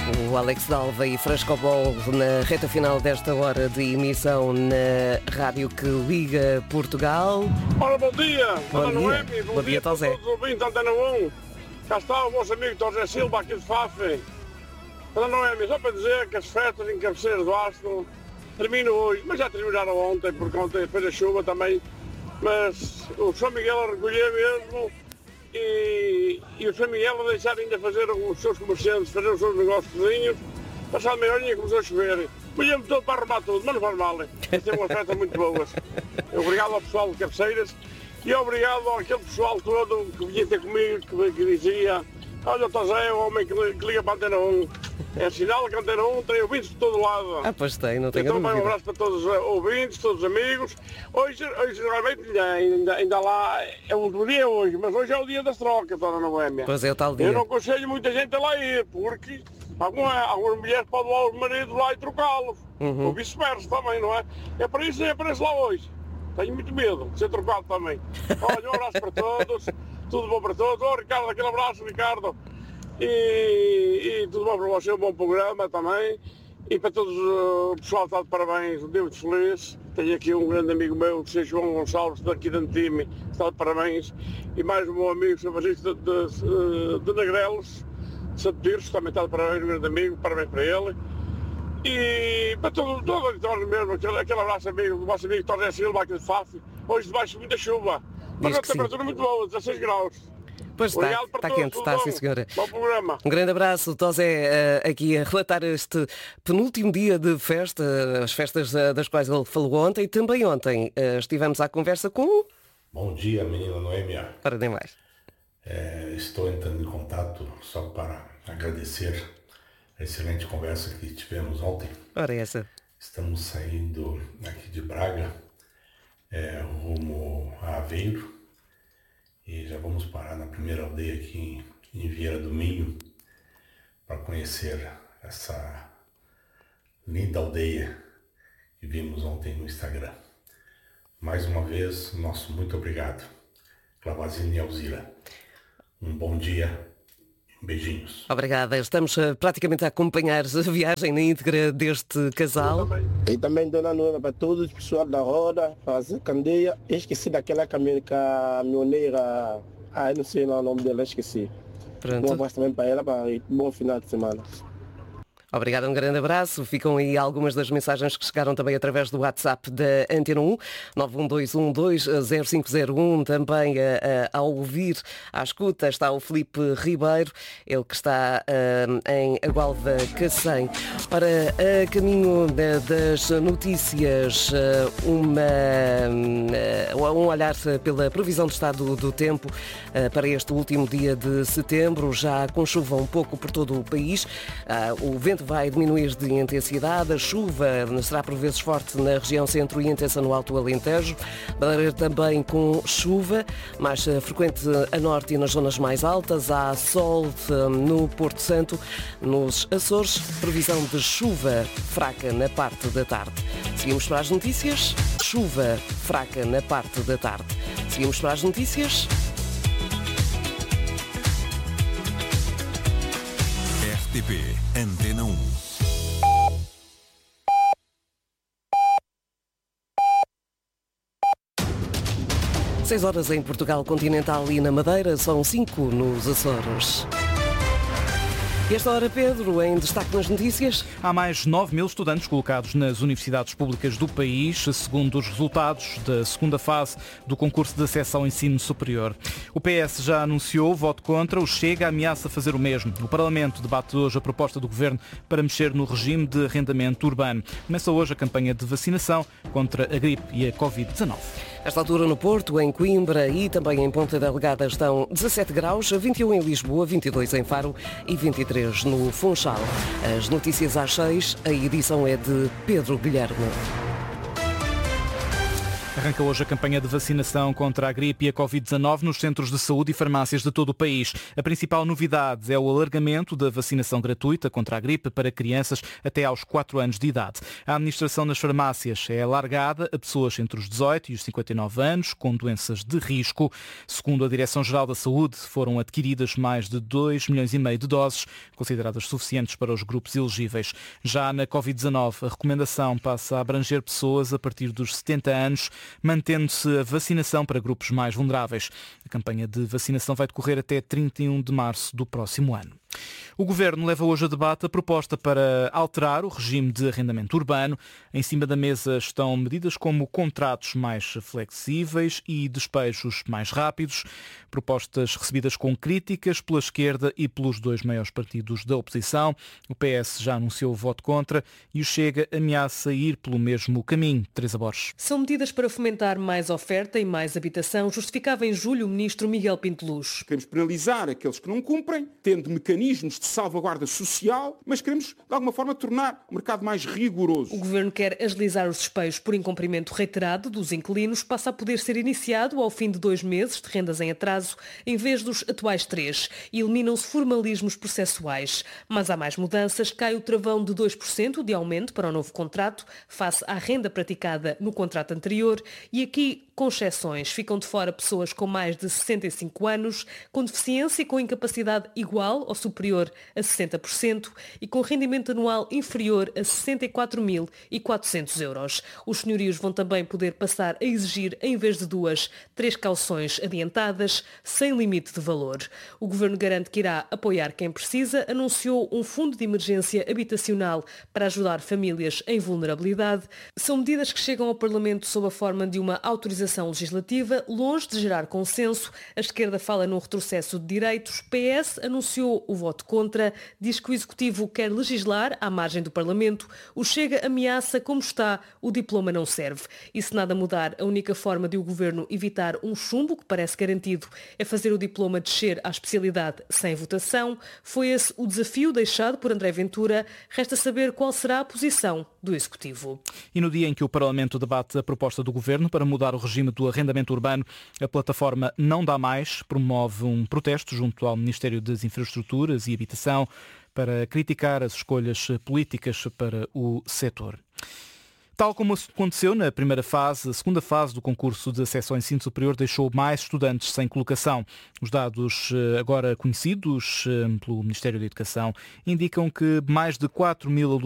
O Alex Dalva e Frescobol na reta final desta hora de emissão na rádio que liga Portugal. Ora, bom dia. Bom dia. Noemi, Bom dia, para Tosé. todos os ouvintes da Antena 1. Cá está o vosso amigo Tosé Silva, aqui de Fafe. Dona Noemi, só para dizer que as festas em Cabeceiras do Astro terminam hoje, mas já terminaram ontem, porque ontem fez a chuva também. Mas o São Miguel a recolher mesmo e o São Miguel a deixar ainda fazer os seus comerciantes, fazer os seus negóciozinhos. Passado meia horinha começou a chover. Molhei-me todo para arrumar tudo, mas não faz mal. Tem umas festas muito boas. Obrigado ao pessoal de Cabeceiras e obrigado àquele pessoal todo que vinha ter comigo, que dizia: olha, o Tosé é o homem que liga para a Antena 1. É sinal que a Antena 1 tem ouvintes de todo lado. Ah, pois tem, não tenho Então, dúvida. um abraço para todos os ouvintes, todos os amigos. Hoje realmente ainda lá, é o último dia hoje, mas hoje é o dia das trocas, Dona Noémia. Pois é o tal dia. Eu não aconselho muita gente a lá ir, porque algumas mulheres podem levar os maridos lá e trocá-los. Ou vice-versa também, não é? É para isso que eu apareço lá hoje. Tenho muito medo de ser trocado também. Olha, um abraço para todos, tudo bom para todos. Oh, Ricardo, aquele abraço, Ricardo. E tudo bom para você, um bom programa também. E para todos o pessoal está de parabéns, um dia muito feliz. Tenho aqui um grande amigo meu, que se chama João Gonçalves, daqui de Antime, está de parabéns. E mais um meu amigo, Sr. Francisco de Negrelos, de Santo Tirso, também está de parabéns, um grande amigo, parabéns para ele. E para todo o Vitória mesmo, aquele abraço amigo, do vosso amigo Torres Silva, aqui de Fafe, hoje debaixo de muita chuva. Mas a temperatura muito boa, 16 graus. Pois está quente, está sim senhora. Bom programa. Um grande abraço, Tosé, aqui a relatar este penúltimo dia de festa, as festas das quais ele falou ontem. E também ontem estivemos à conversa com... Bom dia, menina Noêmia. Para nem mais. Estou entrando em contato só para agradecer a excelente conversa que tivemos ontem. Ora, essa. Estamos saindo aqui de Braga, rumo a Aveiro. E já vamos parar na primeira aldeia aqui em Vieira do Minho para conhecer essa linda aldeia que vimos ontem no Instagram. Mais uma vez, nosso muito obrigado. Clavazine e Alzira. Um bom dia. Beijinhos. Obrigada. Estamos praticamente a acompanhar a viagem na íntegra deste casal. E também, Dona Noema, para todos os pessoal da roda, fazer candeia. Esqueci daquela caminhoneira, eu não sei o nome dela, esqueci. Pronto. Um abraço também para ela, para bom final de semana. Obrigada, um grande abraço. Ficam aí algumas das mensagens que chegaram também através do WhatsApp da Antena 1, 912120501. Também a ouvir, à escuta, está o Filipe Ribeiro, ele que está em Agualva Cacém. Ora, a caminho das notícias, um olhar pela previsão do estado do tempo para este último dia de setembro, já com chuva um pouco por todo o país. O vento vai diminuir de intensidade, a chuva será por vezes forte na região centro e intensa no Alto Alentejo, Madeira também com chuva, mais frequente a norte e nas zonas mais altas, há sol no Porto Santo, nos Açores, previsão de chuva fraca na parte da tarde. Seguimos para as notícias, chuva fraca na parte da tarde. Seguimos para as notícias. RTP Antena 1. Seis horas em Portugal Continental e na Madeira, são 5 nos Açores. E esta hora, Pedro, em destaque nas notícias. Há mais 9.000 estudantes colocados nas universidades públicas do país, segundo os resultados da segunda fase do concurso de acesso ao ensino superior. O PS já anunciou o voto contra, o Chega ameaça fazer o mesmo. O Parlamento debate hoje a proposta do Governo para mexer no regime de arrendamento urbano. Começa hoje a campanha de vacinação contra a gripe e a Covid-19. Esta altura no Porto, em Coimbra e também em Ponta Delgada estão 17 graus, 21 em Lisboa, 22 em Faro e 23 no Funchal. As notícias às 6, a edição é de Pedro Guilherme. Arranca hoje a campanha de vacinação contra a gripe e a Covid-19 nos centros de saúde e farmácias de todo o país. A principal novidade é o alargamento da vacinação gratuita contra a gripe para crianças até aos 4 anos de idade. A administração nas farmácias é alargada a pessoas entre os 18 e os 59 anos com doenças de risco. Segundo a Direção-Geral da Saúde, foram adquiridas mais de 2,5 milhões de doses, consideradas suficientes para os grupos elegíveis. Já na Covid-19, a recomendação passa a abranger pessoas a partir dos 70 anos, mantendo-se a vacinação para grupos mais vulneráveis. A campanha de vacinação vai decorrer até 31 de março do próximo ano. O Governo leva hoje a debate a proposta para alterar o regime de arrendamento urbano. Em cima da mesa estão medidas como contratos mais flexíveis e despejos mais rápidos, propostas recebidas com críticas pela esquerda e pelos dois maiores partidos da oposição. O PS já anunciou o voto contra e o Chega ameaça ir pelo mesmo caminho. Teresa Borges. São medidas para fomentar mais oferta e mais habitação, justificava em julho o ministro Miguel Pinteluz. Queremos penalizar aqueles que não cumprem, tendo mecanismos de salvaguarda social, mas queremos, de alguma forma, tornar o mercado mais rigoroso. O Governo quer agilizar os despejos por incumprimento reiterado dos inquilinos, passa a poder ser iniciado ao fim de 2 meses de rendas em atraso, em vez dos atuais 3, e eliminam-se formalismos processuais. Mas há mais mudanças, cai o travão de 2% de aumento para o novo contrato, face à renda praticada no contrato anterior, e aqui, com exceções, ficam de fora pessoas com mais de 65 anos, com deficiência e com incapacidade igual ou superior a 60% e com rendimento anual inferior a 64.400 euros. Os senhorios vão também poder passar a exigir, em vez de 2, 3 cauções adiantadas, sem limite de valor. O Governo garante que irá apoiar quem precisa, anunciou um fundo de emergência habitacional para ajudar famílias em vulnerabilidade. São medidas que chegam ao Parlamento sob a forma de uma autorização legislativa, longe de gerar consenso. A esquerda fala num retrocesso de direitos. PS anunciou o voto contra, diz que o Executivo quer legislar à margem do Parlamento. O Chega ameaça, como está, o diploma não serve. E se nada mudar, a única forma de o Governo evitar um chumbo, que parece garantido, é fazer o diploma descer à especialidade sem votação. Foi esse o desafio deixado por André Ventura. Resta saber qual será a posição do Executivo. E no dia em que o Parlamento debate a proposta do Governo para mudar o regime do arrendamento urbano, a plataforma Não Dá Mais promove um protesto junto ao Ministério das Infraestruturas e Habitação para criticar as escolhas políticas para o setor. Tal como aconteceu na primeira fase, a segunda fase do concurso de acesso ao ensino superior deixou mais estudantes sem colocação. Os dados agora conhecidos pelo Ministério da Educação indicam que mais de 4.000 alunos